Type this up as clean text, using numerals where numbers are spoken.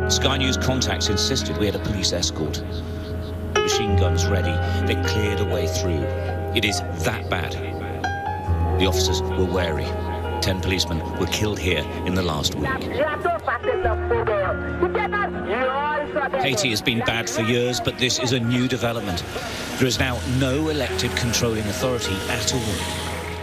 Sky News contacts insisted we had a police escort. Machine guns ready, they cleared a way through. It is that bad. The officers were wary. 10 policemen were killed here in the last week. Haiti has been bad for years, but this is a new development. There is now no elected controlling authority at all.